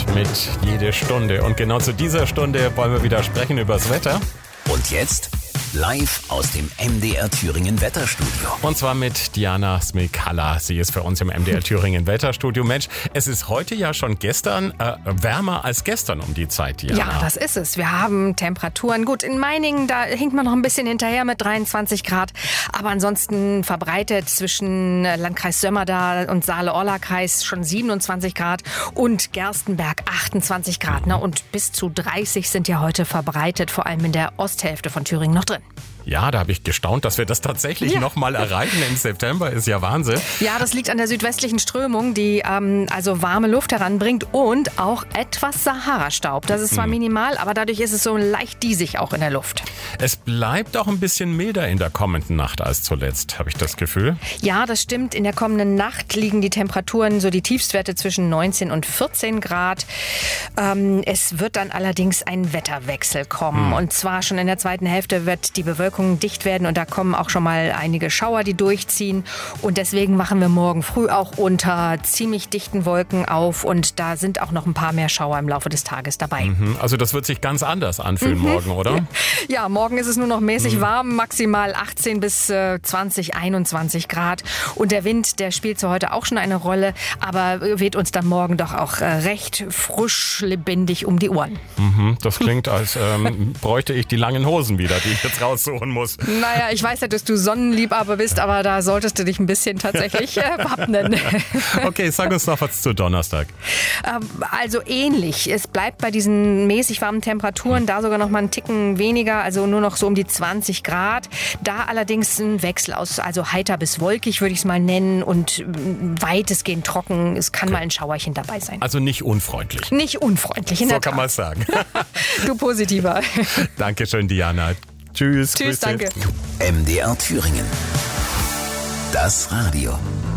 mit Jede Stunde. Und genau zu dieser Stunde wollen wir wieder sprechen über das Wetter. Und jetzt live aus dem MDR Thüringen Wetterstudio. Und zwar mit Diana Smilkala. Sie ist für uns im MDR Thüringen Wetterstudio. Mensch, es ist heute ja schon wärmer als gestern um die Zeit, Diana. Ja, das ist es. Wir haben Temperaturen. Gut, in Meiningen, da hinkt man noch ein bisschen hinterher mit 23 Grad. Aber ansonsten verbreitet zwischen Landkreis Sömmerda und Saale-Orla-Kreis schon 27 Grad und Gerstenberg 28 Grad. Und bis zu 30 sind ja heute verbreitet, vor allem in der Osthälfte von Thüringen noch drin. Ja, da habe ich gestaunt, dass wir das tatsächlich nochmal erreichen im September. Ist ja Wahnsinn. Ja, das liegt an der südwestlichen Strömung, die also warme Luft heranbringt und auch etwas Sahara-Staub. Das ist zwar minimal, aber dadurch ist es so leicht diesig auch in der Luft. Es bleibt auch ein bisschen milder in der kommenden Nacht als zuletzt, habe ich das Gefühl. Ja, das stimmt. In der kommenden Nacht liegen die Temperaturen, so die Tiefstwerte zwischen 19 und 14 Grad. Es wird dann allerdings ein Wetterwechsel kommen. Und zwar schon in der zweiten Hälfte wird die Bewölkung dicht werden und da kommen auch schon mal einige Schauer, die durchziehen. Und deswegen machen wir morgen früh auch unter ziemlich dichten Wolken auf und da sind auch noch ein paar mehr Schauer im Laufe des Tages dabei. Also das wird sich ganz anders anfühlen morgen, oder? Ja, morgen ist es nur noch mäßig warm, maximal 18 bis 20, 21 Grad. Und der Wind, der spielt zwar heute auch schon eine Rolle, aber weht uns dann morgen doch auch recht frisch, lebendig um die Ohren. Das klingt, als bräuchte ich die langen Hosen wieder, die ich jetzt raussuchen muss. Naja, ich weiß ja, dass du Sonnenliebhaber bist, aber da solltest du dich ein bisschen tatsächlich wappnen. Okay, sag uns noch was zu Donnerstag. Also ähnlich. Es bleibt bei diesen mäßig warmen Temperaturen, da sogar noch mal einen Ticken weniger, also nur noch so um die 20 Grad. Da allerdings ein Wechsel aus, also heiter bis wolkig würde ich es mal nennen und weitestgehend trocken. Es kann mal ein Schauerchen dabei sein. Also nicht unfreundlich. Nicht unfreundlich, in der Tat. So kann man es sagen. Du positiver. Dankeschön, Diana. Tschüss. Tschüss, danke. MDR Thüringen. Das Radio.